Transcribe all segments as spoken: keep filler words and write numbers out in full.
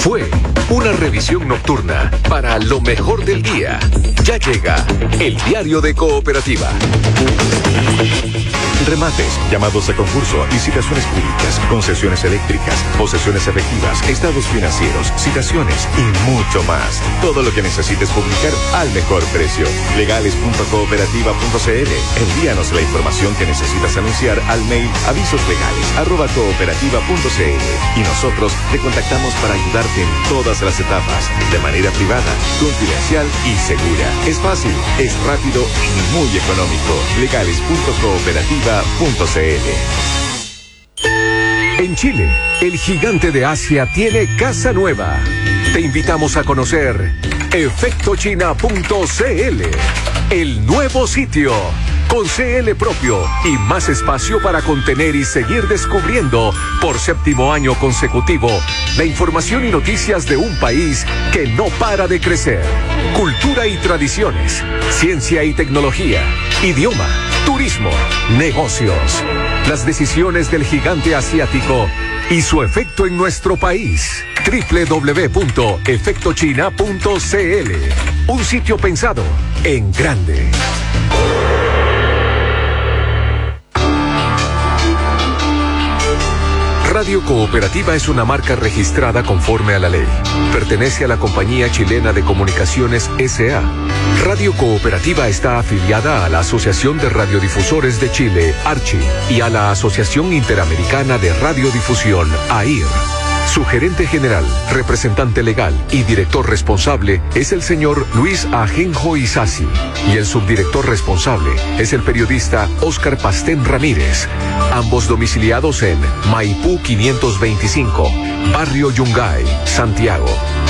Fue una revisión nocturna para lo mejor del día. Ya llega el diario de Cooperativa. Remates, llamados a concurso, licitaciones públicas, concesiones eléctricas, posesiones efectivas, estados financieros, citaciones y mucho más. Todo lo que necesites publicar al mejor precio. legales punto cooperativa punto c l. Envíanos la información que necesitas anunciar al mail avisoslegales arroba cooperativa punto c l y nosotros te contactamos para ayudarte en todas las etapas, de manera privada, confidencial y segura. Es fácil, es rápido y muy económico. legales punto cooperativa punto c l. En Chile, el gigante de Asia tiene casa nueva. Te invitamos a conocer efecto china punto c l, el nuevo sitio, con C L propio y más espacio para contener y seguir descubriendo por séptimo año consecutivo la información y noticias de un país que no para de crecer. Cultura y tradiciones, ciencia y tecnología, idioma, turismo, negocios. Las decisiones del gigante asiático y su efecto en nuestro país. doble u doble u doble u punto efecto china punto c l. Un sitio pensado en grande. Radio Cooperativa es una marca registrada conforme a la ley. Pertenece a la Compañía Chilena de Comunicaciones S A Radio Cooperativa está afiliada a la Asociación de Radiodifusores de Chile, ARCHI, y a la Asociación Interamericana de Radiodifusión, A I R. Su gerente general, representante legal y director responsable es el señor Luis Ajenjo Isasi, y el subdirector responsable es el periodista Óscar Pastén Ramírez, ambos domiciliados en Maipú quinientos veinticinco, Barrio Yungay, Santiago.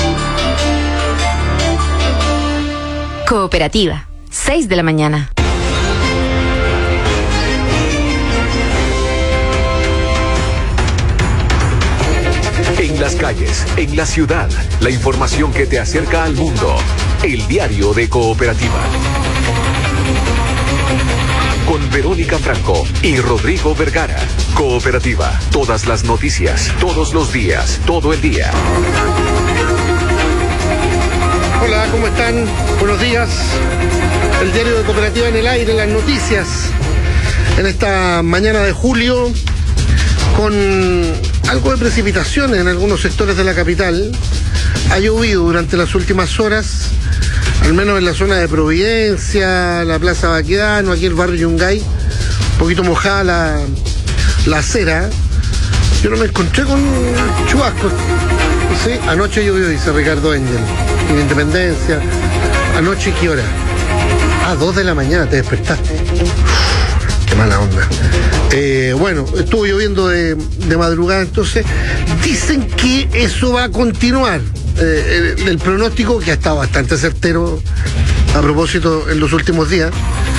Cooperativa, seis de la mañana. En las calles, en la ciudad, la información que te acerca al mundo. El diario de Cooperativa. Con Verónica Franco y Rodrigo Vergara. Cooperativa, todas las noticias, todos los días, todo el día. Hola, ¿cómo están? Buenos días. El diario de Cooperativa en el aire, las noticias. En esta mañana de julio, con algo de precipitaciones en algunos sectores de la capital. Ha llovido durante las últimas horas, al menos en la zona de Providencia, la Plaza Baquedano, aquí el barrio Yungay, un poquito mojada la, la acera. Yo no me encontré con chubascos. Sí, anoche llovió, dice Ricardo Engel, en Independencia. Anoche, ¿qué hora? Ah, dos de la mañana te despertaste. Uf, qué mala onda. Eh, bueno, estuvo lloviendo de, de madrugada, entonces dicen que eso va a continuar. Eh, el, el pronóstico, que ha estado bastante certero a propósito en los últimos días,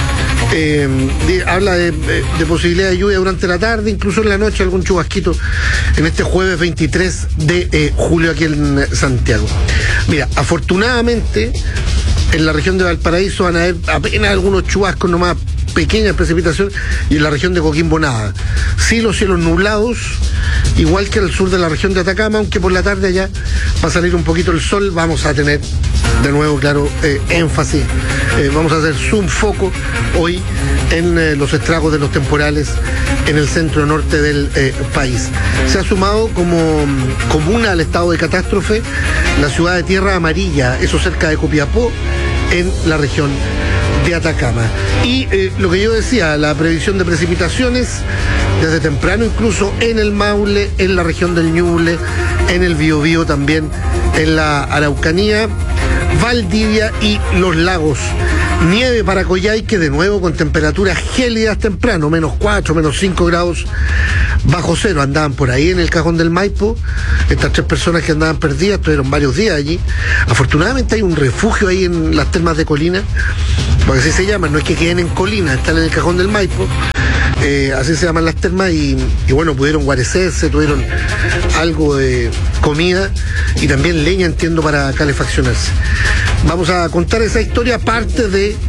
eh, de, habla de, de, de posibilidad de lluvia durante la tarde, incluso en la noche algún chubasquito en este jueves veintitrés de eh, julio aquí en Santiago. Mira, afortunadamente en la región de Valparaíso van a haber apenas algunos chubascos nomás, pequeñas precipitaciones, y en la región de Coquimbo nada. Sí, los cielos nublados, igual que en el sur de la región de Atacama, aunque por la tarde allá va a salir un poquito el sol. Vamos a tener de nuevo, claro, eh, énfasis, eh, vamos a hacer zoom foco hoy en eh, los estragos de los temporales en el centro norte del eh, país. Se ha sumado como comuna al estado de catástrofe la ciudad de Tierra Amarilla, eso cerca de Copiapó, en la región de Atacama. Y eh, lo que yo decía, la previsión de precipitaciones desde temprano, incluso en el Maule, en la región del Ñuble, en el Biobío también, en la Araucanía, Valdivia y los lagos. Nieve para Coyhaique, de nuevo con temperaturas gélidas temprano, menos cuatro, menos cinco grados bajo cero. Andaban por ahí en el Cajón del Maipo, estas tres personas que andaban perdidas, estuvieron varios días allí. Afortunadamente hay un refugio ahí en las termas de Colina, porque así se llaman, no es que queden en Colina, están en el Cajón del Maipo, eh, así se llaman las termas, y, y bueno, pudieron guarecerse, tuvieron algo de comida y también leña, entiendo, para calefaccionarse. Vamos a contar esa historia, parte de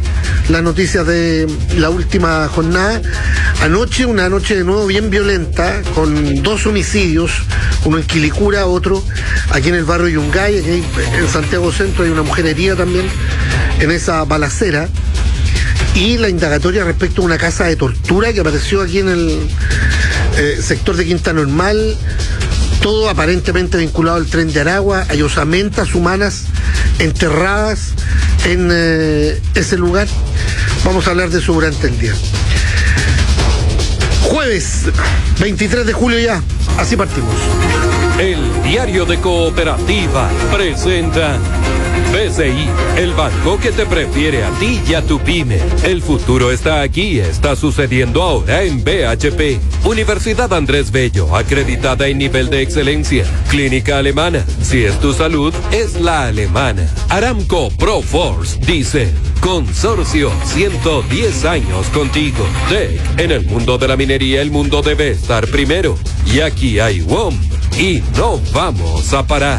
las noticias de la última jornada. Anoche, una noche de nuevo bien violenta, con dos homicidios, uno en Quilicura, otro aquí en el barrio Yungay, aquí en Santiago Centro hay una mujer herida también en esa balacera. Y la indagatoria respecto a una casa de tortura que apareció aquí en el eh, sector de Quinta Normal, todo aparentemente vinculado al Tren de Aragua. Hay osamentas humanas enterradas en eh, ese lugar. Vamos a hablar de eso durante el día. Jueves veintitrés de julio ya, así partimos. El Diario de Cooperativa presenta B C I, el banco que te prefiere a ti y a tu pyme. El futuro está aquí, está sucediendo ahora en B H P. Universidad Andrés Bello, acreditada en nivel de excelencia. Clínica alemana, si es tu salud, es la alemana. Aramco Proforce dice, consorcio, ciento diez años contigo. Tech, en el mundo de la minería el mundo debe estar primero. Y aquí hay W O M y no vamos a parar.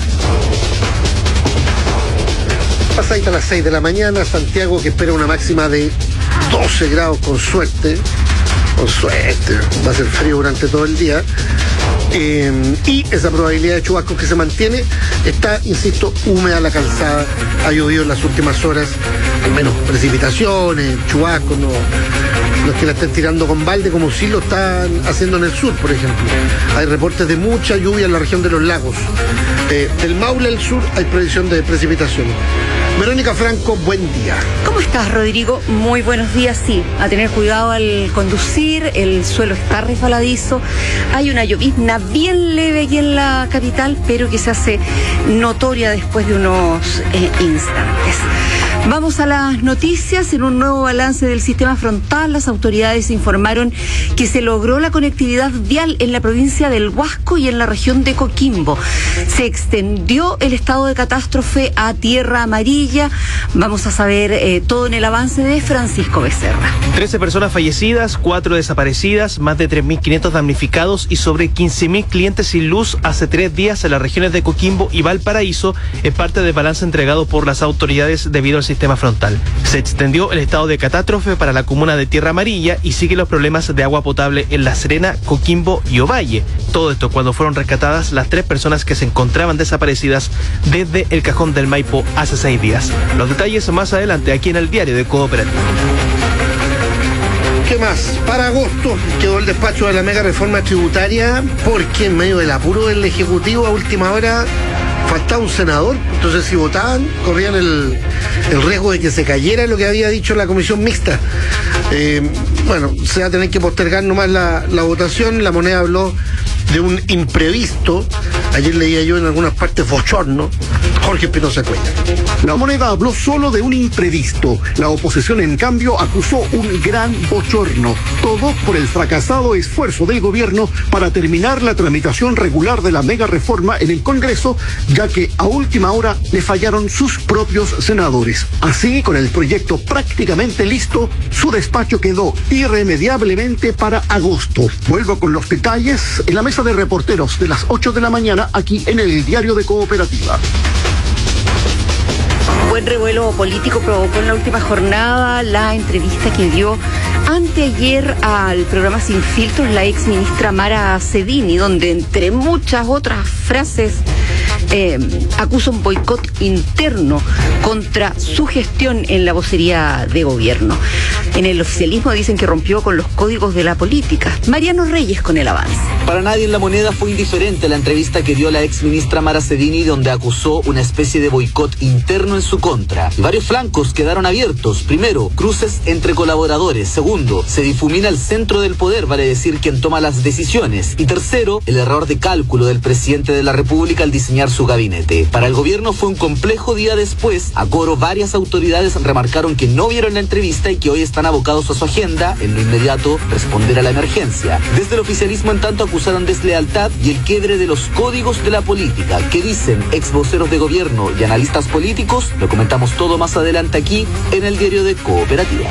Pasadita a las seis de la mañana, Santiago que espera una máxima de doce grados con suerte, con suerte, va a ser frío durante todo el día, eh, y esa probabilidad de chubascos que se mantiene. Está, insisto, húmeda la calzada, ha llovido en las últimas horas, al menos precipitaciones, chubascos, no, no es que la estén tirando con balde como sí lo están haciendo en el sur, por ejemplo. Hay reportes de mucha lluvia en la región de los lagos. Eh, del Maule al sur hay previsión de precipitaciones. Verónica Franco, buen día. ¿Cómo estás, Rodrigo? Muy buenos días, sí. A tener cuidado al conducir, el suelo está resbaladizo, hay una llovizna bien leve aquí en la capital, pero que se hace notoria después de unos eh, instantes. Vamos a las noticias. En un nuevo balance del sistema frontal, las autoridades informaron que se logró la conectividad vial en la provincia del Huasco y en la región de Coquimbo. Se extendió el estado de catástrofe a tierra amarilla. Vamos a saber eh, todo en el avance de Francisco Becerra. trece personas fallecidas, cuatro desaparecidas, más de tres mil quinientos damnificados y sobre quince mil clientes sin luz hace tres días en las regiones de Coquimbo y Valparaíso, es parte del balance entregado por las autoridades debido al sistema frontal. Se extendió el estado de catástrofe para la comuna de Tierra Amarilla y siguen los problemas de agua potable en La Serena, Coquimbo y Ovalle. Todo esto cuando fueron rescatadas las tres personas que se encontraban desaparecidas desde el Cajón del Maipo hace seis días. Los detalles más adelante aquí en el Diario de Cooperativa. ¿Qué más? Para agosto quedó el despacho de la mega reforma tributaria porque en medio del apuro del Ejecutivo a última hora faltaba un senador, entonces si votaban corrían el, el riesgo de que se cayera lo que había dicho la comisión mixta. Eh, bueno, se va a tener que postergar nomás la, la votación. La Moneda habló de un imprevisto. Ayer leía yo en algunas partes bochorno. Jorge Espinosa Cuellar. La Moneda habló solo de un imprevisto. La oposición, en cambio, acusó un gran bochorno. Todo por el fracasado esfuerzo del gobierno para terminar la tramitación regular de la mega reforma en el Congreso, ya que a última hora le fallaron sus propios senadores. Así, con el proyecto prácticamente listo, su despacho quedó irremediablemente para agosto. Vuelvo con los detalles en la mesa de reporteros de las ocho de la mañana aquí en el Diario de Cooperativa. Buen revuelo político provocó en la última jornada la entrevista que dio anteayer al programa Sin Filtros la ex ministra Mara Cedini, donde entre muchas otras frases eh, acusa un boicot interno contra su gestión en la vocería de gobierno. En el oficialismo dicen que rompió con los códigos de la política. Mariano Reyes con el avance. Para nadie en La Moneda fue indiferente la entrevista que dio la ex ministra Mara Cedini, donde acusó una especie de boicot interno en su contra. Varios flancos quedaron abiertos. Primero, cruces entre colaboradores. Segundo, se difumina el centro del poder, vale decir quien toma las decisiones. Y tercero, el error de cálculo del presidente de la República al diseñar su gabinete. Para el gobierno fue un complejo día después. A coro, varias autoridades remarcaron que no vieron la entrevista y que hoy están abocados a su agenda, en lo inmediato, responder a la emergencia. Desde el oficialismo, en tanto, acusaron deslealtad y el quiebre de los códigos de la política. ¿Qué dicen ex voceros de gobierno y analistas políticos? Lo comentamos todo más adelante aquí en el Diario de Cooperativa.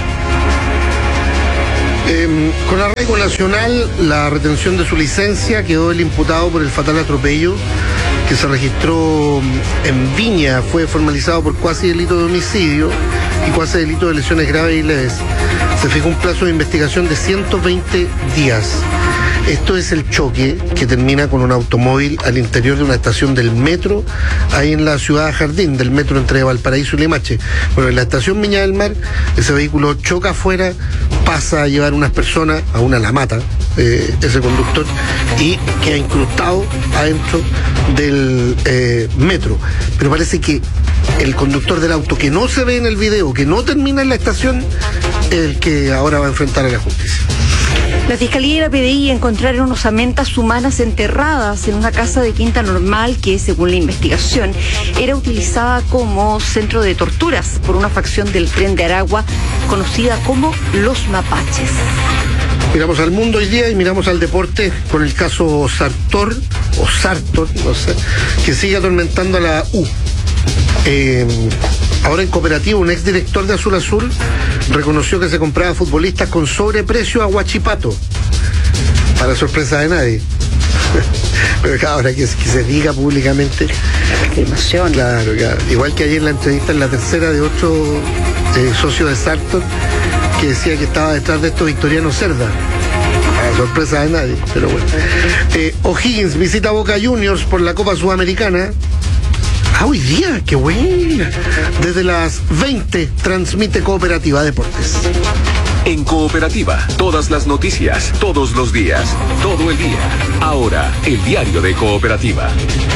Eh, con arraigo nacional, la retención de su licencia quedó el imputado por el fatal atropello que que se registró en Viña fue formalizado por cuasi delito de homicidio y cuasi delito de lesiones graves y leves. Se fijó un plazo de investigación de ciento veinte días. Esto es el choque que termina con un automóvil al interior de una estación del metro, ahí en la ciudad de Jardín, del metro entre Valparaíso y Limache. Bueno, en la estación Viña del Mar, ese vehículo choca afuera, pasa a llevar unas personas, a una la mata, eh, ese conductor, y queda incrustado adentro del eh, metro. Pero parece que el conductor del auto, que no se ve en el video, que no termina en la estación, es el que ahora va a enfrentar a la justicia. La Fiscalía y la P D I encontraron osamentas humanas enterradas en una casa de Quinta Normal que, según la investigación, era utilizada como centro de torturas por una facción del Tren de Aragua conocida como Los Mapaches. Miramos al mundo hoy día y miramos al deporte con el caso Sartor, o Sartor, no sé, que sigue atormentando a la U. Eh, ahora en Cooperativa, un exdirector de Azul Azul reconoció que se compraba futbolistas con sobreprecio a Huachipato, para sorpresa de nadie. Pero ahora que, que se diga públicamente. Qué emoción. Claro, claro. Igual que ayer en la entrevista, en la tercera, de otro eh, socio de Sartor, que decía que estaba detrás de esto Victoriano Cerda. Para sorpresa de nadie, pero bueno. Eh, O'Higgins visita Boca Juniors por la Copa Sudamericana. Ah, hoy día, qué buena. Desde las veinte transmite Cooperativa Deportes. En Cooperativa, todas las noticias, todos los días, todo el día. Ahora, el diario de Cooperativa.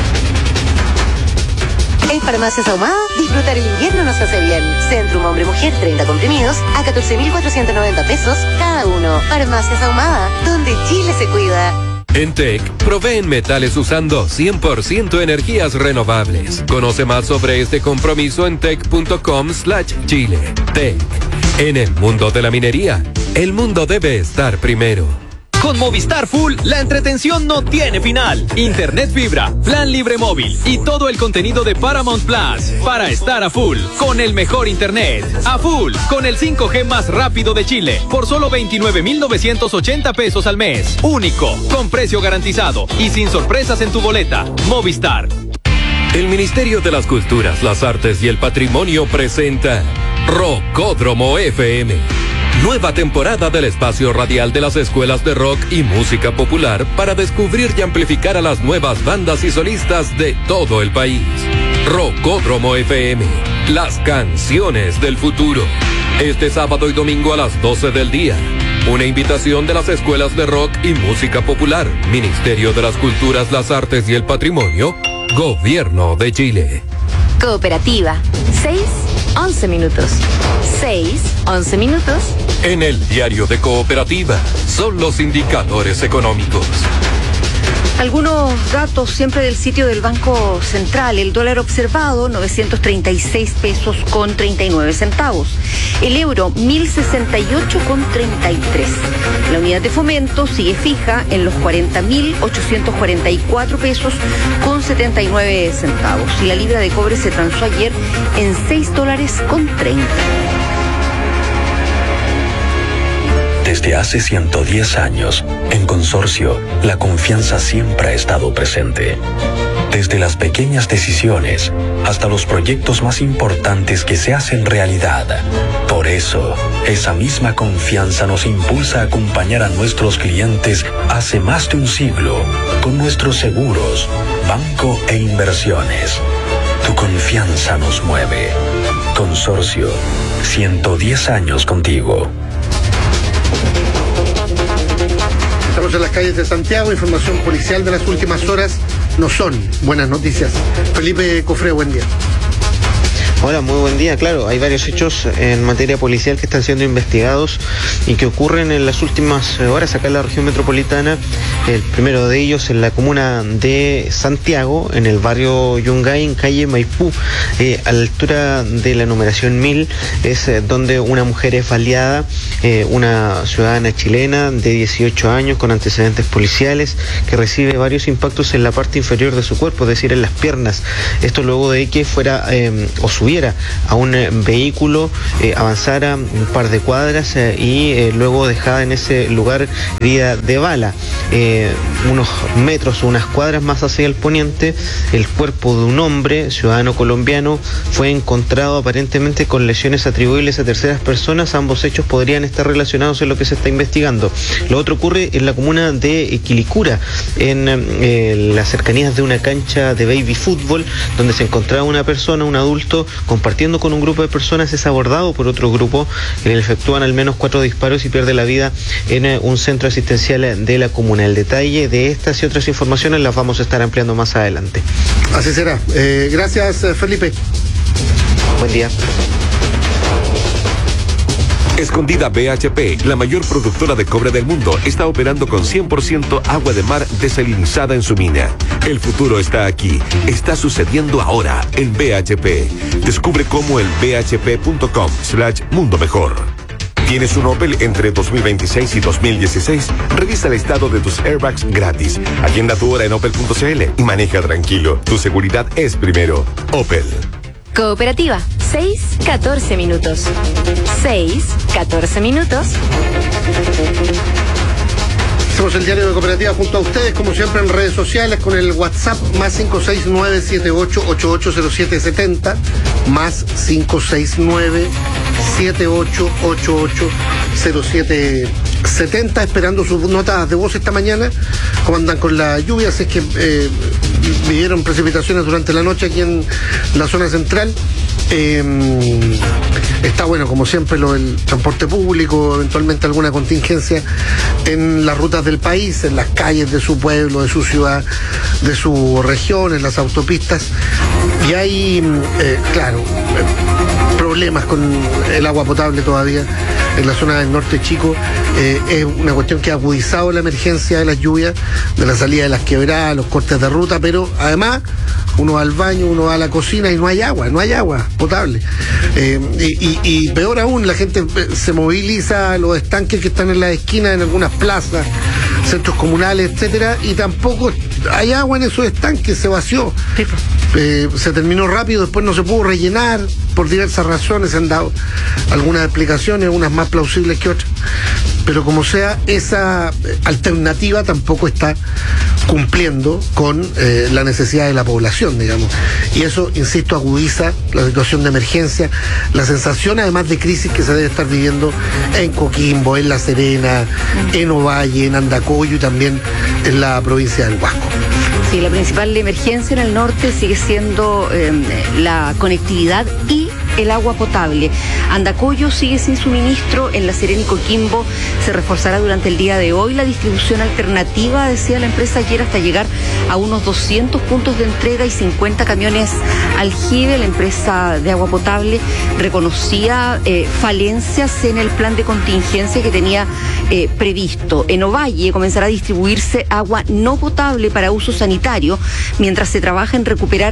En Farmacias Ahumada, disfrutar el invierno nos hace bien. Centrum Hombre-Mujer, treinta comprimidos a catorce mil cuatrocientos noventa pesos cada uno. Farmacias Ahumada, donde Chile se cuida. En T E C, proveen metales usando cien por ciento energías renovables. Conoce más sobre este compromiso en tec.com slash Chile. T E C. En el mundo de la minería, el mundo debe estar primero. Con Movistar Full, la entretención no tiene final. Internet fibra, plan libre móvil y todo el contenido de Paramount Plus para estar a full con el mejor internet. A full con el cinco G más rápido de Chile por solo veintinueve mil novecientos ochenta pesos al mes. Único, con precio garantizado y sin sorpresas en tu boleta. Movistar. El Ministerio de las Culturas, las Artes y el Patrimonio presenta Rockódromo F M. Nueva temporada del espacio radial de las escuelas de rock y música popular para descubrir y amplificar a las nuevas bandas y solistas de todo el país. Rockódromo F M, las canciones del futuro. Este sábado y domingo a las doce del día. Una invitación de las escuelas de rock y música popular, Ministerio de las Culturas, las Artes y el Patrimonio, Gobierno de Chile. Cooperativa, seis, once minutos. seis, once minutos. En el diario de Cooperativa, son los indicadores económicos. Algunos datos siempre del sitio del Banco Central. El dólar observado, novecientos treinta y seis pesos con treinta y nueve centavos. El euro, mil sesenta y ocho con treinta y tres. La unidad de fomento sigue fija en los cuarenta mil ochocientos cuarenta y cuatro pesos con setenta y nueve centavos. Y la libra de cobre se transó ayer en seis dólares con treinta. Desde hace ciento diez años, en Consorcio, la confianza siempre ha estado presente. Desde las pequeñas decisiones hasta los proyectos más importantes que se hacen realidad. Por eso, esa misma confianza nos impulsa a acompañar a nuestros clientes hace más de un siglo con nuestros seguros, banco e inversiones. Tu confianza nos mueve. Consorcio, ciento diez años contigo. Estamos en las calles de Santiago, información policial de las últimas horas. No son buenas noticias. Felipe Cofré, buen día. Hola, muy buen día. Claro, hay varios hechos en materia policial que están siendo investigados y que ocurren en las últimas horas acá en la región metropolitana. El primero de ellos en la comuna de Santiago, en el barrio Yungay, en calle Maipú, eh, a la altura de la numeración mil, es eh, donde una mujer es baleada, eh, una ciudadana chilena de dieciocho años con antecedentes policiales, que recibe varios impactos en la parte inferior de su cuerpo, es decir, en las piernas. Esto luego de que fuera eh, o su subiera a un eh, vehículo, eh, avanzara un par de cuadras eh, y eh, luego dejada en ese lugar herida de bala. Eh, unos metros o unas cuadras más hacia el poniente, el cuerpo de un hombre, ciudadano colombiano, fue encontrado aparentemente con lesiones atribuibles a terceras personas. Ambos hechos podrían estar relacionados en lo que se está investigando. Lo otro ocurre en la comuna de Quilicura, en eh, las cercanías de una cancha de baby fútbol, donde se encontraba una persona, un adulto, compartiendo con un grupo de personas. Es abordado por otro grupo, que le efectúan al menos cuatro disparos y pierde la vida en eh, un centro asistencial de la comuna. El detalle de estas y otras informaciones las vamos a estar ampliando más adelante. Así será. Eh, gracias, Felipe. Buen día. Escondida B H P, la mayor productora de cobre del mundo, está operando con cien por ciento agua de mar desalinizada en su mina. El futuro está aquí, está sucediendo ahora en B H P. Descubre cómo en b h p punto com slash mundo mejor. ¿Tienes un Opel entre dos mil veintiséis y dos mil dieciséis? Revisa el estado de tus airbags gratis. Agenda tu hora en opel punto c l y maneja tranquilo. Tu seguridad es primero. Opel. Cooperativa, seis, catorce minutos. seis, catorce minutos. Hacemos el diario de Cooperativa junto a ustedes, como siempre en redes sociales, con el WhatsApp más cinco seis nueve siete ocho ocho ocho cero siete siete cero, más cinco seis nueve siete ocho ocho ocho cero siete siete cero, esperando sus notas de voz esta mañana. Cómo andan con la lluvia, si es que eh, vivieron precipitaciones durante la noche aquí en la zona central. Eh, está bueno, como siempre, lo del transporte público, eventualmente alguna contingencia en las rutas del país, en las calles de su pueblo, de su ciudad, de su región, en las autopistas. Y hay, eh, claro, eh, problemas con el agua potable todavía en la zona del norte chico. Eh, es una cuestión que ha agudizado la emergencia de las lluvias, de la salida de las quebradas, los cortes de ruta, pero además uno va al baño, uno va a la cocina y no hay agua, no hay agua potable. Eh, y, y, y peor aún, la gente se moviliza a los estanques que están en las esquinas, en algunas plazas, centros comunales, etcétera, y tampoco hay agua en esos estanques, se vació. Eh, se terminó rápido, después no se pudo rellenar por diversas razones, se han dado algunas explicaciones, unas más plausibles que otras, pero como sea, esa alternativa tampoco está cumpliendo con eh, la necesidad de la población, digamos, y eso, insisto, agudiza la situación de emergencia, la sensación además de crisis que se debe estar viviendo en Coquimbo, en La Serena, en Ovalle, en Andacollo y también en la provincia del Huasco. Sí, la principal emergencia en el norte sigue siendo eh, la conectividad y el agua potable. Andacollo sigue sin suministro, en La Serena y Coquimbo se reforzará durante el día de hoy la distribución alternativa, decía la empresa ayer, hasta llegar a unos doscientos puntos de entrega y cincuenta camiones aljibe. La empresa de agua potable reconocía eh, falencias en el plan de contingencia que tenía eh, previsto. En Ovalle comenzará a distribuirse agua no potable para uso sanitario, mientras se trabaja en recuperar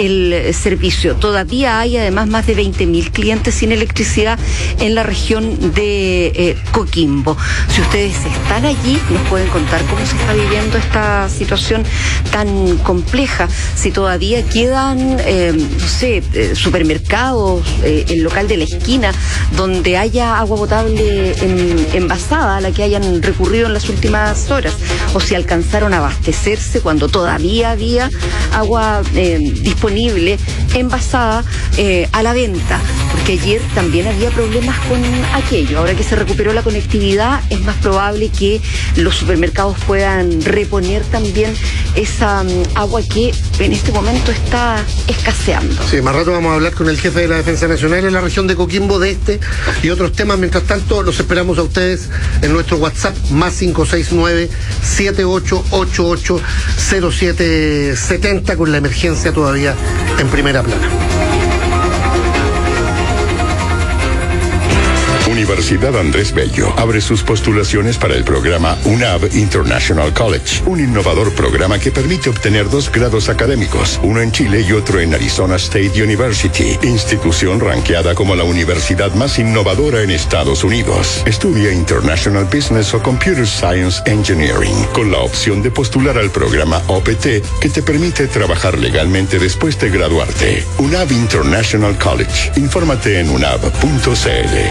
el servicio. Todavía hay además más de veinte mil clientes sin electricidad en la región de eh, Coquimbo. Si ustedes están allí, nos pueden contar cómo se está viviendo esta situación tan compleja, si todavía quedan, eh, no sé, eh, supermercados, eh, el local de la esquina, donde haya agua potable en, envasada, a la que hayan recurrido en las últimas horas, o si alcanzaron a abastecerse cuando todavía había agua eh, disponible, envasada, eh, a la venta, porque ayer también había problemas con aquello. Ahora que se recuperó la conectividad, es más probable que los supermercados puedan reponer también esa um, agua que en este momento está escaseando. Sí, más rato vamos a hablar con el jefe de la Defensa Nacional en la región de Coquimbo de este y otros temas. Mientras tanto, los esperamos a ustedes en nuestro WhatsApp más cinco seis nueve siete ocho ocho ocho cero siete siete cero, con la emergencia todavía en primera plana. Universidad Andrés Bello abre sus postulaciones para el programa U N A V International College, un innovador programa que permite obtener dos grados académicos, uno en Chile y otro en Arizona State University, institución ranqueada como la universidad más innovadora en Estados Unidos. Estudia International Business o Computer Science Engineering, con la opción de postular al programa O P T, que te permite trabajar legalmente después de graduarte. U N A V International College. Infórmate en unab punto c l.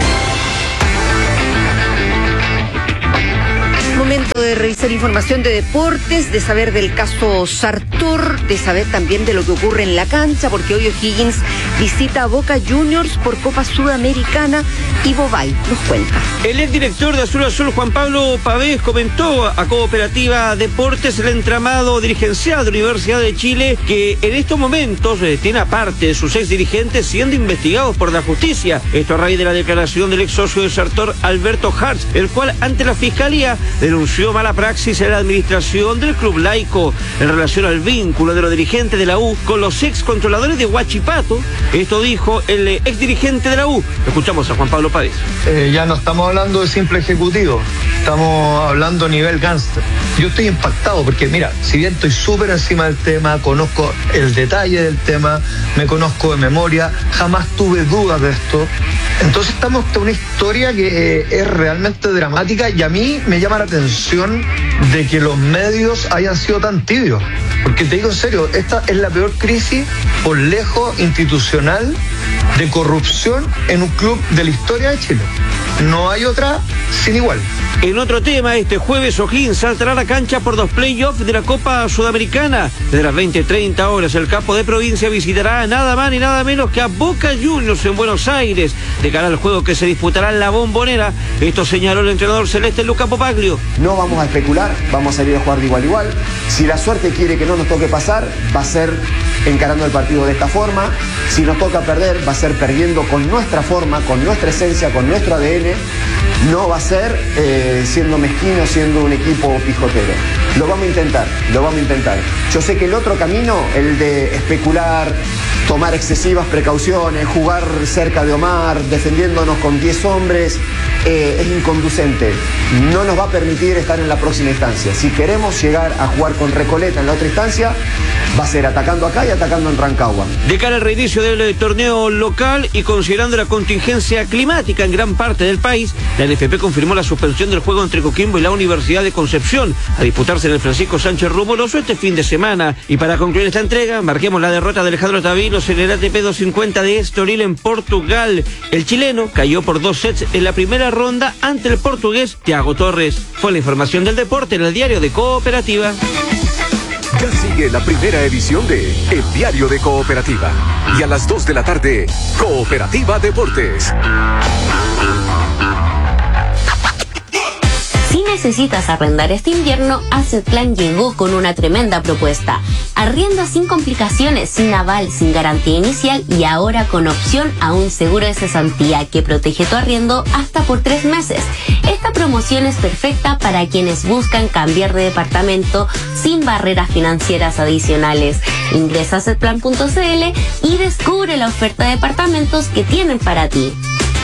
Momento de revisar información de deportes, de saber del caso Sartor, de saber también de lo que ocurre en la cancha, porque hoy O'Higgins visita a Boca Juniors por Copa Sudamericana y Bobay nos cuenta. El exdirector de Azul Azul, Juan Pablo Pavés, comentó a Cooperativa Deportes el entramado dirigencial de la Universidad de Chile, que en estos momentos eh, tiene aparte de sus ex dirigentes siendo investigados por la justicia. Esto a raíz de la declaración del ex socio de Sartor, Alberto Hartz, el cual ante la Fiscalía denunció mala praxis en la administración del club laico en relación al vínculo de los dirigentes de la U con los ex controladores de Huachipato. Esto dijo el ex dirigente de la U. Escuchamos a Juan Pablo Pavés. Eh, ya no estamos hablando de simple ejecutivo, estamos hablando a nivel gánster. Yo estoy impactado porque, mira, si bien estoy súper encima del tema, conozco el detalle del tema, me conozco de memoria, jamás tuve dudas de esto. Entonces estamos ante una historia que eh, es realmente dramática, y a mí me llama la atención de que los medios hayan sido tan tibios. Porque te digo en serio, esta es la peor crisis por lejos institucional de corrupción en un club de la historia de Chile. No hay otra sin igual. En otro tema, este jueves O'Higgins saltará a la cancha por dos playoffs de la Copa Sudamericana. Desde las veinte treinta horas, el campo de provincia visitará nada más ni nada menos que a Boca Juniors en Buenos Aires, de cara al juego que se disputará en la Bombonera. Esto señaló el entrenador celeste Luca Popaglio. No vamos a especular, vamos a salir a jugar de igual a igual. Si la suerte quiere que no nos toque pasar, va a ser encarando el partido de esta forma. Si nos toca perder, va a ser perdiendo con nuestra forma, con nuestra esencia, con nuestro A D N. No va a ser eh, siendo mezquino, siendo un equipo pijotero. Lo vamos a intentar, lo vamos a intentar. Yo sé que el otro camino, el de especular, tomar excesivas precauciones, jugar cerca de Omar, defendiéndonos con diez hombres, eh, es inconducente. No nos va a permitir estar en la próxima instancia. Si queremos llegar a jugar con Recoleta en la otra instancia, va a ser atacando acá y atacando en Rancagua. De cara al reinicio del eh, torneo local y considerando la contingencia climática en gran parte del país, la N F P confirmó la suspensión del juego entre Coquimbo y la Universidad de Concepción, a disputarse en el Francisco Sánchez Rumoroso este fin de semana. Y para concluir esta entrega, marquemos la derrota de Alejandro Tavilos en el A T P doscientos cincuenta de Estoril en Portugal. El chileno cayó por dos sets en la primera ronda ante el portugués Thiago Torres. Fue la información del deporte en el diario de Cooperativa. Ya sigue la primera edición de El Diario de Cooperativa. Y a las dos de la tarde, Cooperativa Deportes. Si necesitas arrendar este invierno, Assetplan llegó con una tremenda propuesta. Arriendo sin complicaciones, sin aval, sin garantía inicial y ahora con opción a un seguro de cesantía que protege tu arriendo hasta por tres meses. Esta promoción es perfecta para quienes buscan cambiar de departamento sin barreras financieras adicionales. Ingresa a assetplan punto c l y descubre la oferta de departamentos que tienen para ti.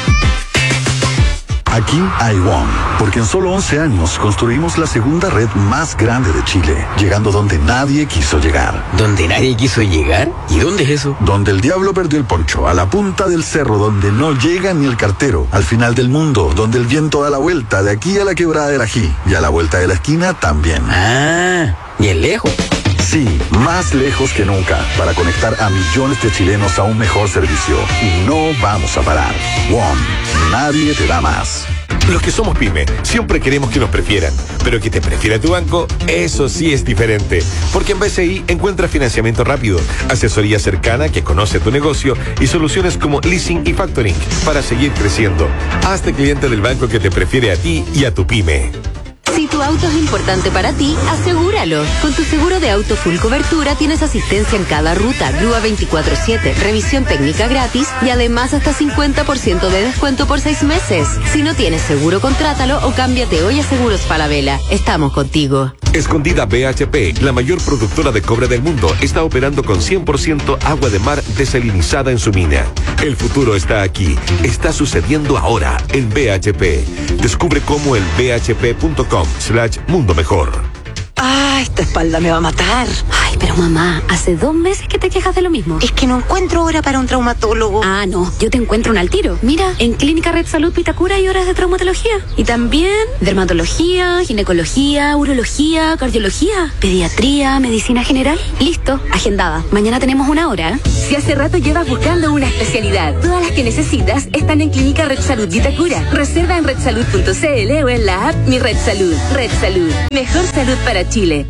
Aquí hay WOM, porque en solo once años construimos la segunda red más grande de Chile, llegando donde nadie quiso llegar. ¿Donde nadie quiso llegar? ¿Y dónde es eso? Donde el diablo perdió el poncho, a la punta del cerro, donde no llega ni el cartero, al final del mundo, donde el viento da la vuelta, de aquí a la quebrada del Ají, y a la vuelta de la esquina también. Ah, y es lejos. Sí, más lejos que nunca, para conectar a millones de chilenos a un mejor servicio. Y no vamos a parar. WOM, nadie te da más. Los que somos pyme, siempre queremos que nos prefieran, pero que te prefiera tu banco, eso sí es diferente. Porque en B C I encuentras financiamiento rápido, asesoría cercana que conoce tu negocio y soluciones como leasing y factoring para seguir creciendo. Hazte cliente del banco que te prefiere a ti y a tu pyme. Si tu auto es importante para ti, asegúralo. Con tu seguro de auto full cobertura tienes asistencia en cada ruta, grúa veinticuatro siete, revisión técnica gratis y además hasta cincuenta por ciento de descuento por seis meses. Si no tienes seguro, contrátalo o cámbiate hoy a Seguros Falabella. Estamos contigo. Escondida B H P, la mayor productora de cobre del mundo, está operando con cien por ciento agua de mar desalinizada en su mina. El futuro está aquí, está sucediendo ahora en B H P. Descubre cómo en b h p punto com slash mundo mejor. Ah, esta espalda me va a matar. Ay, pero mamá, hace dos meses que te quejas de lo mismo. Es que no encuentro hora para un traumatólogo. Ah, no, yo te encuentro un al tiro. Mira, en Clínica Red Salud Vitacura hay horas de traumatología. Y también dermatología, ginecología, urología, cardiología, pediatría, medicina general. Listo, agendada. Mañana tenemos una hora. Si hace rato llevas buscando una especialidad, todas las que necesitas están en Clínica Red Salud Vitacura. Reserva en red salud punto c l o en la app Mi Red Salud. Red Salud, mejor salud para Chile.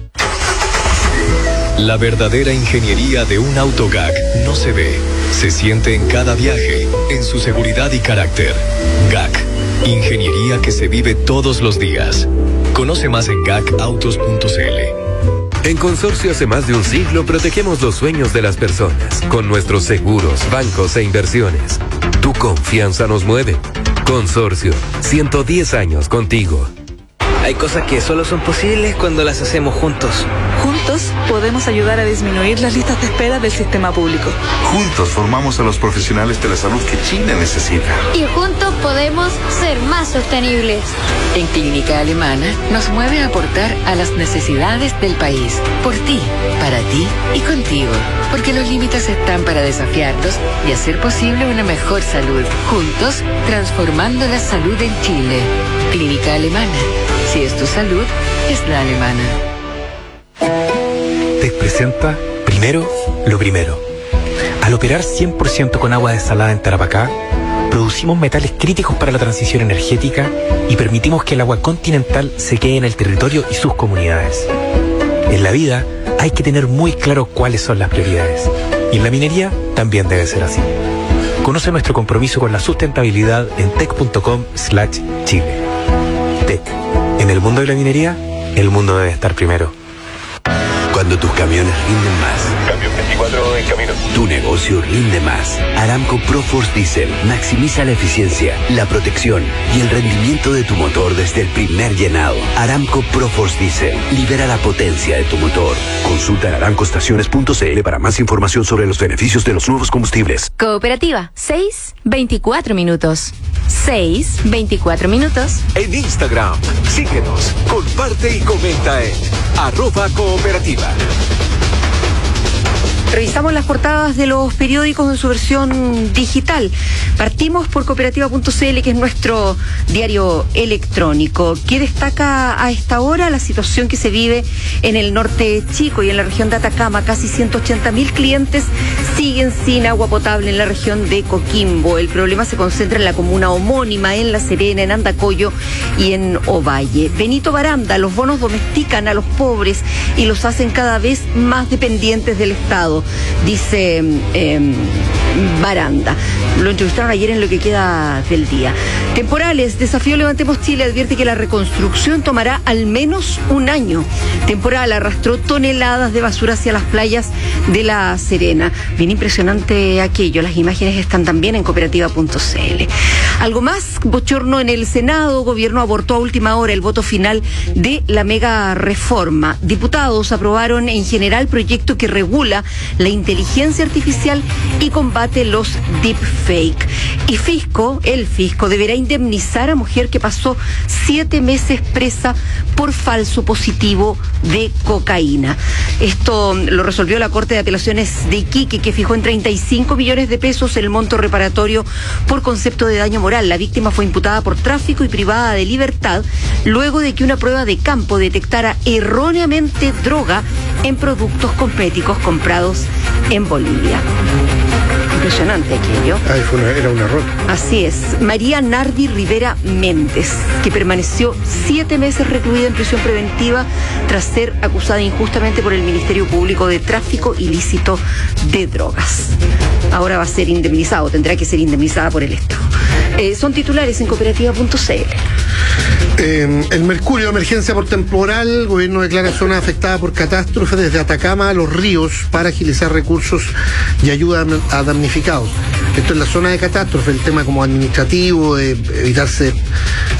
La verdadera ingeniería de un auto G A C no se ve, se siente en cada viaje, en su seguridad y carácter. G A C, ingeniería que se vive todos los días. Conoce más en gac autos punto c l. En Consorcio hace más de un siglo protegemos los sueños de las personas con nuestros seguros, bancos e inversiones. Tu confianza nos mueve. Consorcio, ciento diez años contigo. Hay cosas que solo son posibles cuando las hacemos juntos. Juntos podemos ayudar a disminuir las listas de espera del sistema público. Juntos formamos a los profesionales de la salud que Chile necesita. Y juntos podemos ser más sostenibles. En Clínica Alemana nos mueve a aportar a las necesidades del país. Por ti, para ti y contigo. Porque los límites están para desafiarlos y hacer posible una mejor salud. Juntos, transformando la salud en Chile. Clínica Alemana. Si es tu salud, es la alemana. T E C presenta Primero, lo primero. Al operar cien por ciento con agua desalada en Tarapacá, producimos metales críticos para la transición energética y permitimos que el agua continental se quede en el territorio y sus comunidades. En la vida hay que tener muy claro cuáles son las prioridades. Y en la minería también debe ser así. Conoce nuestro compromiso con la sustentabilidad en tec punto com slash chile. T E C. En el mundo de la minería, el mundo debe estar primero. Cuando tus camiones rinden más. Cambio veinticuatro en camino. Tu negocio rinde más. Aramco ProForce Diesel maximiza la eficiencia, la protección y el rendimiento de tu motor desde el primer llenado. Aramco ProForce Diesel libera la potencia de tu motor. Consulta en aramco estaciones punto c l para más información sobre los beneficios de los nuevos combustibles. Cooperativa, seis veinticuatro minutos. seis veinticuatro minutos. En Instagram, síguenos, comparte y comenta en arroba cooperativa. Revisamos las portadas de los periódicos en su versión digital. Partimos por cooperativa punto c l, que es nuestro diario electrónico. ¿Qué destaca a esta hora? La situación que se vive en el norte chico y en la región de Atacama. Casi ciento ochenta mil clientes siguen sin agua potable en la región de Coquimbo. El problema se concentra en la comuna homónima, en La Serena, en Andacollo y en Ovalle. Benito Baranda: los bonos domestican a los pobres y los hacen cada vez más dependientes del Estado, dice eh, Baranda. Lo entrevistaron ayer en Lo que queda del día. Temporales: Desafío Levantemos Chile advierte que la reconstrucción tomará al menos un año. Temporal arrastró toneladas de basura hacia las playas de La Serena. Bien impresionante aquello. Las imágenes están también en cooperativa punto c l. Algo más: bochorno en el Senado. Gobierno abortó a última hora el voto final de la mega reforma. Diputados aprobaron en general proyecto que regula la inteligencia artificial y combate los deepfake. Y Fisco, el Fisco, deberá indemnizar a mujer que pasó siete meses presa por falso positivo de cocaína. Esto lo resolvió la Corte de Apelaciones de Iquique, que fijó en treinta y cinco millones de pesos el monto reparatorio por concepto de daño moral. La víctima fue imputada por tráfico y privada de libertad luego de que una prueba de campo detectara erróneamente droga en productos cosméticos comprados en Bolivia. Impresionante aquello. Ay, fue una, era un error. Así es. María Nardi Rivera Méndez, que permaneció siete meses recluida en prisión preventiva tras ser acusada injustamente por el Ministerio Público de tráfico ilícito de drogas. Ahora va a ser indemnizado, tendrá que ser indemnizada por el Estado. Eh, son titulares en cooperativa punto c l. Eh, el Mercurio, emergencia por temporal. El gobierno declara zona afectada por catástrofe desde Atacama a Los Ríos para agilizar recursos y ayuda a damnificados. Esto es la zona de catástrofe, el tema como administrativo, de evitarse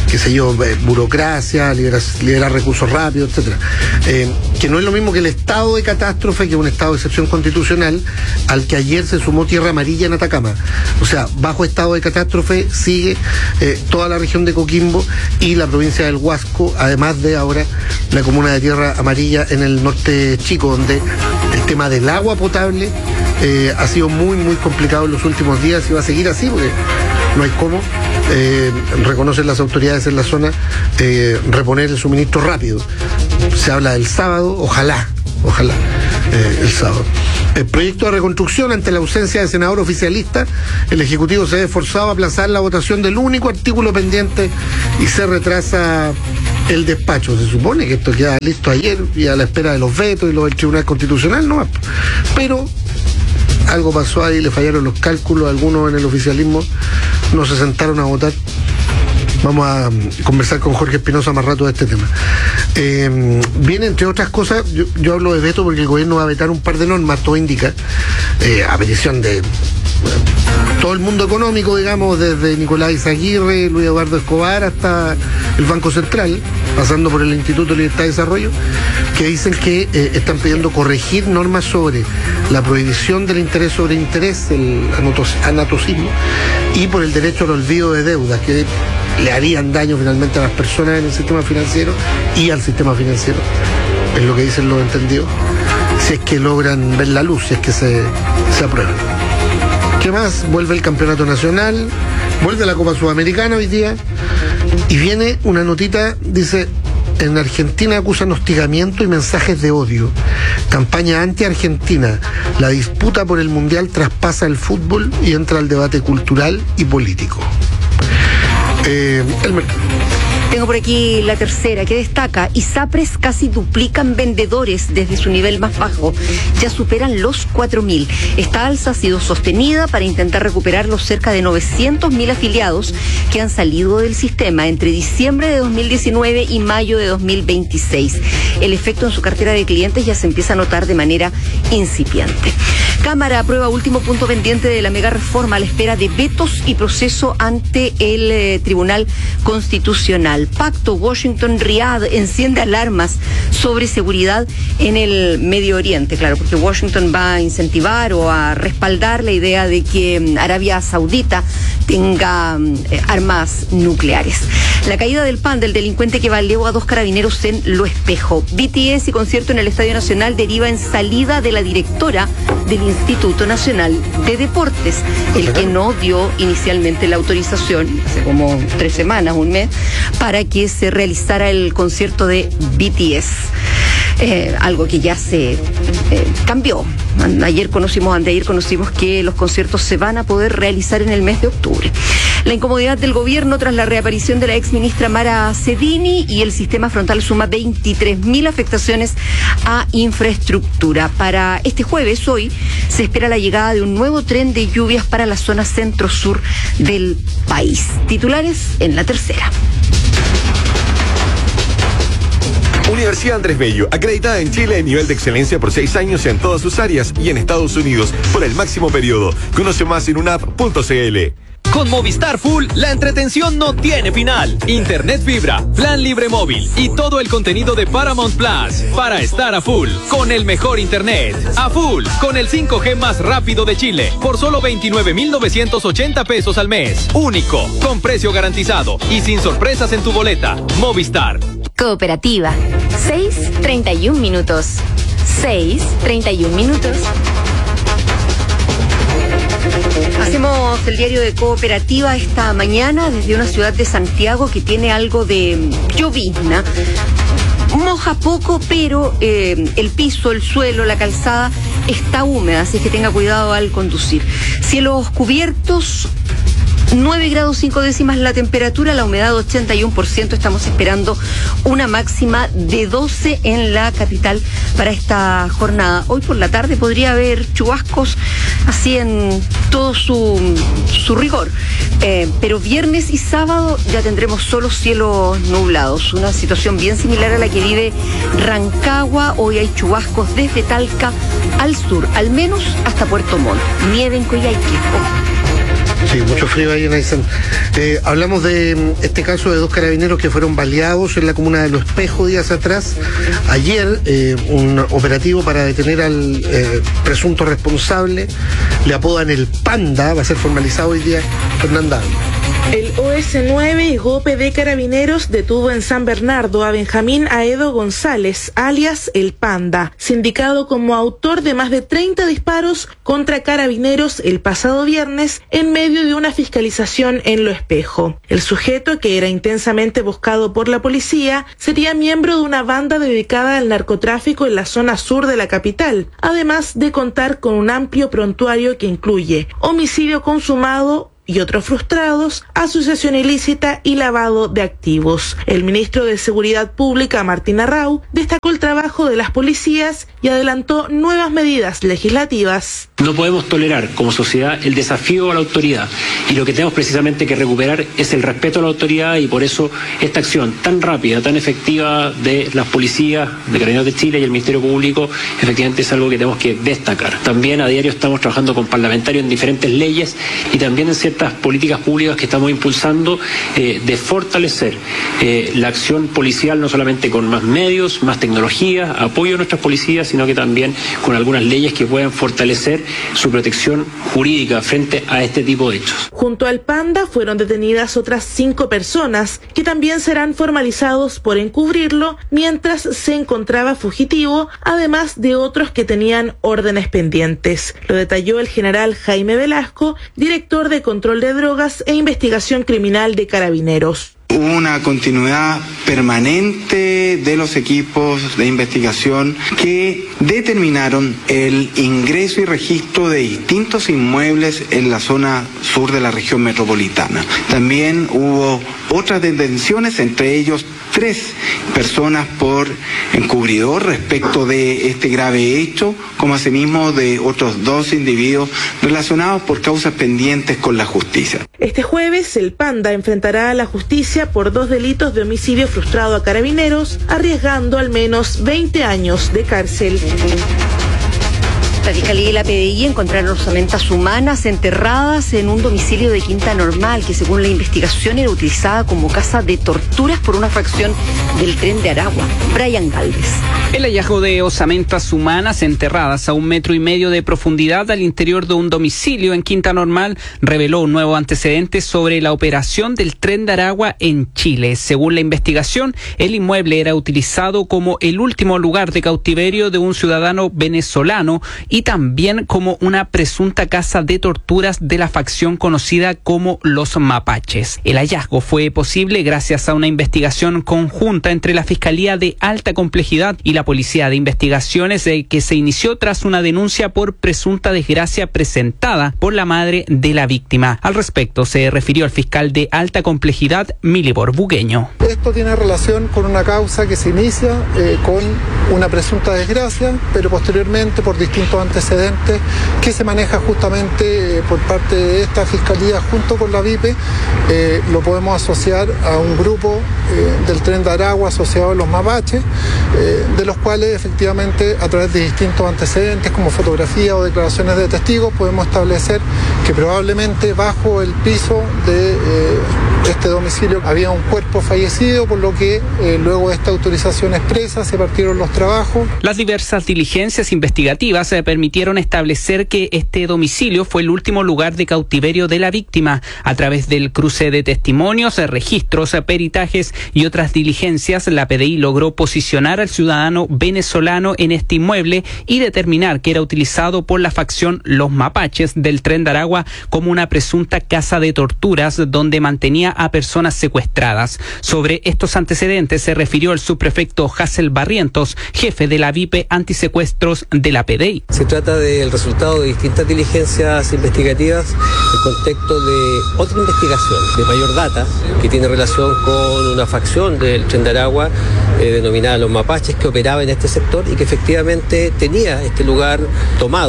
qué sé yo, eh, burocracia, liberar, liberar recursos rápidos, etcétera. Eh, que no es lo mismo que el estado de catástrofe, que es un estado de excepción constitucional, al que ayer se sumó Tierra Amarilla en Atacama. O sea, bajo estado de catástrofe sigue eh, toda la región de Coquimbo y la provincia del Huasco, además de ahora la comuna de Tierra Amarilla en el norte chico, donde el tema del agua potable eh, ha sido muy, muy complicado en los últimos días y va a seguir así porque no hay cómo. Eh, reconocen las autoridades en la zona eh, reponer el suministro rápido. Se habla del sábado, ojalá, ojalá eh, el sábado. El proyecto de reconstrucción, ante la ausencia de senador oficialista, el Ejecutivo se ve forzado a aplazar la votación del único artículo pendiente y se retrasa el despacho. Se supone que esto queda listo ayer y a la espera de los vetos y los del Tribunal Constitucional, no, pero algo pasó ahí, le fallaron los cálculos, algunos en el oficialismo no se sentaron a votar. Vamos a conversar con Jorge Espinosa más rato de este tema. Eh, viene, entre otras cosas, yo, yo hablo de veto porque el gobierno va a vetar un par de normas, todo indica, eh, a petición de bueno, todo el mundo económico, digamos, desde Nicolás Izaguirre, Luis Eduardo Escobar, hasta el Banco Central, pasando por el Instituto de Libertad y Desarrollo, que dicen que eh, están pidiendo corregir normas sobre la prohibición del interés sobre interés, el anatocismo, y por el derecho al olvido de deudas, que le harían daño finalmente a las personas en el sistema financiero y al sistema financiero, es lo que dicen los entendidos, si es que logran ver la luz, si es que se, se aprueban. ¿Qué más? Vuelve el campeonato nacional, vuelve la Copa Sudamericana hoy día, y viene una notita, dice: en Argentina acusan hostigamiento y mensajes de odio. Campaña anti-argentina. La disputa por el Mundial traspasa el fútbol y entra al debate cultural y político. Eh, el mercado. Tengo por aquí la tercera, que destaca: ISAPRES casi duplican vendedores desde su nivel más bajo, ya superan los cuatro mil. Esta alza ha sido sostenida para intentar recuperar los cerca de novecientos mil afiliados que han salido del sistema entre diciembre de dos mil diecinueve y mayo de dos mil veintiséis. El efecto en su cartera de clientes ya se empieza a notar de manera incipiente. Cámara aprueba último punto pendiente de la mega reforma a la espera de vetos y proceso ante el eh, Tribunal Constitucional. Pacto Washington-Riad enciende alarmas sobre seguridad en el Medio Oriente, claro, porque Washington va a incentivar o a respaldar la idea de que Arabia Saudita tenga eh, armas nucleares. La caída del pan del delincuente que baleó a dos carabineros en Lo Espejo. B T S y concierto en el Estadio Nacional deriva en salida de la directora del Instituto Nacional de Deportes, el que no dio inicialmente la autorización, hace como tres semanas, un mes, para que se realizara el concierto de B T S. Eh, algo que ya se eh, cambió. Ayer conocimos, anteayer conocimos que los conciertos se van a poder realizar en el mes de octubre. La incomodidad del gobierno tras la reaparición de la exministra Mara Cedini, y el sistema frontal suma veintitrés mil afectaciones a infraestructura. Para este jueves, hoy, se espera la llegada de un nuevo tren de lluvias para la zona centro-sur del país. Titulares en la tercera. Universidad Andrés Bello, acreditada en Chile en nivel de excelencia por seis años en todas sus áreas y en Estados Unidos por el máximo periodo. Conoce más en unap punto c l. Con Movistar Full, la entretención no tiene final. Internet fibra, plan libre móvil y todo el contenido de Paramount Plus para estar a full con el mejor internet. A full con el cinco G más rápido de Chile por solo veintinueve mil novecientos ochenta pesos al mes. Único, con precio garantizado y sin sorpresas en tu boleta. Movistar. Cooperativa. seis treinta y un minutos. seis treinta y un minutos. Hacemos el diario de Cooperativa esta mañana desde una ciudad de Santiago que tiene algo de llovizna. Moja poco, pero eh, el piso, el suelo, la calzada está húmeda, así que tenga cuidado al conducir. Cielos cubiertos, nueve grados cinco décimas la temperatura, la humedad ochenta y uno por ciento. Estamos esperando una máxima de doce en la capital para esta jornada. Hoy por la tarde podría haber chubascos así en todo su, su rigor, eh, pero viernes y sábado ya tendremos solo cielos nublados, una situación bien similar a la que vive Rancagua. Hoy hay chubascos desde Talca al sur, al menos hasta Puerto Montt. Nieve en Coyhaique. Oh. Sí, mucho frío ahí en Aysén. Eh, hablamos de este caso de dos carabineros que fueron baleados en la comuna de Los Espejos días atrás. Ayer, eh, un operativo para detener al eh, presunto responsable, le apodan el Panda, va a ser formalizado hoy día. Fernanda. El O S nueve y GOPE de Carabineros detuvo en San Bernardo a Benjamín Aedo González, alias El Panda, sindicado como autor de más de treinta disparos contra carabineros el pasado viernes en medio de una fiscalización en Lo Espejo. El sujeto, que era intensamente buscado por la policía, sería miembro de una banda dedicada al narcotráfico en la zona sur de la capital, además de contar con un amplio prontuario que incluye homicidio consumado y otros frustrados, asociación ilícita y lavado de activos. El ministro de Seguridad Pública, Martín Arrau, destacó el trabajo de las policías y adelantó nuevas medidas legislativas. No podemos tolerar como sociedad el desafío a la autoridad, y lo que tenemos precisamente que recuperar es el respeto a la autoridad, y por eso esta acción tan rápida, tan efectiva de las policías, de Carabineros de Chile y el Ministerio Público, efectivamente es algo que tenemos que destacar. También a diario estamos trabajando con parlamentarios en diferentes leyes y también en ciertas políticas públicas que estamos impulsando eh, de fortalecer eh, la acción policial, no solamente con más medios, más tecnología, apoyo a nuestras policías, sino que también con algunas leyes que puedan fortalecer su protección jurídica frente a este tipo de hechos. Junto al Panda fueron detenidas otras cinco personas que también serán formalizados por encubrirlo mientras se encontraba fugitivo, además de otros que tenían órdenes pendientes. Lo detalló el general Jaime Velasco, director de Control de Drogas e Investigación Criminal de Carabineros. Hubo una continuidad permanente de los equipos de investigación que determinaron el ingreso y registro de distintos inmuebles en la zona sur de la región metropolitana. También hubo otras detenciones, entre ellos tres personas por encubridor respecto de este grave hecho, como asimismo de otros dos individuos relacionados por causas pendientes con la justicia. Este jueves, el Panda enfrentará a la justicia por dos delitos de homicidio frustrado a carabineros, arriesgando al menos veinte años de cárcel. La Fiscalía y la P D I encontraron osamentas humanas enterradas en un domicilio de Quinta Normal, que según la investigación era utilizada como casa de torturas por una facción del Tren de Aragua. Brian Galvez. El hallazgo de osamentas humanas enterradas a un metro y medio de profundidad al interior de un domicilio en Quinta Normal reveló un nuevo antecedente sobre la operación del Tren de Aragua en Chile. Según la investigación, el inmueble era utilizado como el último lugar de cautiverio de un ciudadano venezolano y también como una presunta casa de torturas de la facción conocida como los mapaches. El hallazgo fue posible gracias a una investigación conjunta entre la Fiscalía de Alta Complejidad y la Policía de Investigaciones eh, que se inició tras una denuncia por presunta desgracia presentada por la madre de la víctima. Al respecto se refirió el fiscal de Alta Complejidad, Milibor Bugueño. Esto tiene relación con una causa que se inicia eh, con una presunta desgracia, pero posteriormente por distintos antecedentes que se maneja justamente eh, por parte de esta Fiscalía junto con la V I P E, eh, lo podemos asociar a un grupo eh, del Tren de Aragua asociado a los mapaches, eh, de los cuales efectivamente a través de distintos antecedentes como fotografía o declaraciones de testigos podemos establecer que probablemente bajo el piso de eh, este domicilio había un cuerpo fallecido, por lo que eh, luego de esta autorización expresa se partieron los trabajos. Las diversas diligencias investigativas eh, permitieron establecer que este domicilio fue el último lugar de cautiverio de la víctima. A través del cruce de testimonios, registros, peritajes y otras diligencias, la P D I logró posicionar al ciudadano venezolano en este inmueble y determinar que era utilizado por la facción Los Mapaches del Tren de Aragua como una presunta casa de torturas donde mantenía a personas secuestradas. Sobre estos antecedentes se refirió el subprefecto Hassel Barrientos, jefe de la V I P E Antisecuestros de la P D I. Se trata del resultado de distintas diligencias investigativas en contexto de otra investigación de mayor data que tiene relación con una facción del Tren de Aragua eh, denominada Los Mapaches, que operaba en este sector y que efectivamente tenía este lugar tomado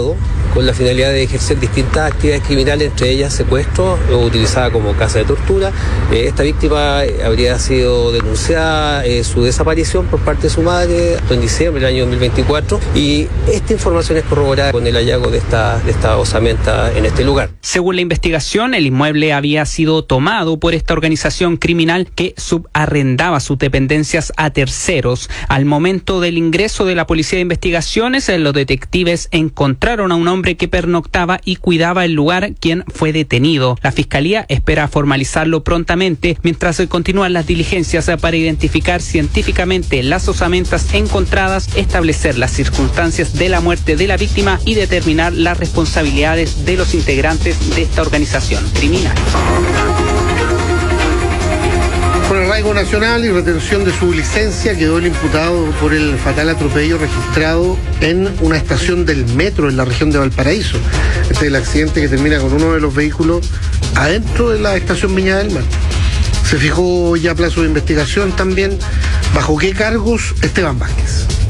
con la finalidad de ejercer distintas actividades criminales, entre ellas secuestro, utilizada como casa de tortura. Eh, esta víctima habría sido denunciada eh, su desaparición por parte de su madre en diciembre del año dos mil veinticuatro, y esta información es corroborada con el hallazgo de esta, de esta osamenta en este lugar. Según la investigación, el inmueble había sido tomado por esta organización criminal que subarrendaba sus dependencias a terceros. Al momento del ingreso de la Policía de Investigaciones, los detectives encontraron a un hombre que pernoctaba y cuidaba el lugar, quien fue detenido. La Fiscalía espera formalizarlo prontamente mientras se continúan las diligencias para identificar científicamente las osamentas encontradas, establecer las circunstancias de la muerte de la víctima y determinar las responsabilidades de los integrantes de esta organización criminal. Con arraigo nacional y retención de su licencia quedó el imputado por el fatal atropello registrado en una estación del metro en la región de Valparaíso. Este es el accidente que termina con uno de los vehículos adentro de la estación Viña del Mar. Se fijó ya plazo de investigación también. ¿Bajo qué cargos? Esteban Vázquez.